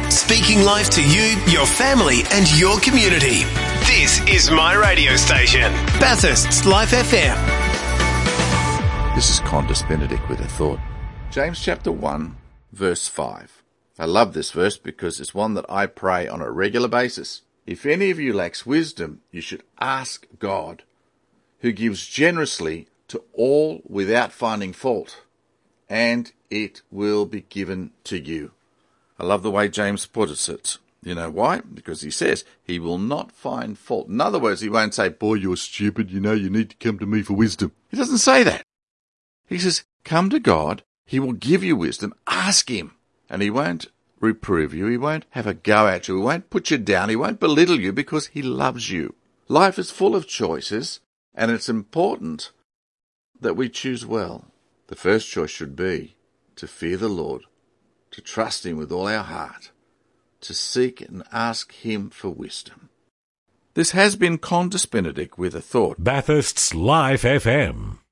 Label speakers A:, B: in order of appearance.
A: Speaking life to you, your family and your community. This is my radio station, Bathurst's Life FM.
B: This is Qantas Benedict with a thought. James chapter 1, verse 5. I love this verse because it's one that I pray on a regular basis. If any of you lacks wisdom, you should ask God, who gives generously to all without finding fault, and it will be given to you. I love the way James puts it. You know why? Because he says he will not find fault. In other words, he won't say, boy, you're stupid, you need to come to me for wisdom. He doesn't say that. He says, come to God, he will give you wisdom, ask him, and he won't reprove you, he won't have a go at you, he won't put you down, he won't belittle you because he loves you. Life is full of choices, and it's important that we choose well. The first choice should be to fear the Lord, to trust him with all our heart, to seek and ask him for wisdom. This has been Qantas Benedict with a thought.
C: Bathurst's Life FM.